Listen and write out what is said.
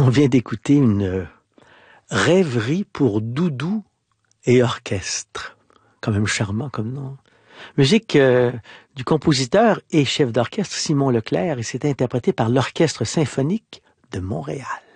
On vient d'écouter une rêverie pour doudou et orchestre. Quand même charmant comme nom. Musique du compositeur et chef d'orchestre Simon Leclerc et c'est interprété par l'Orchestre symphonique de Montréal.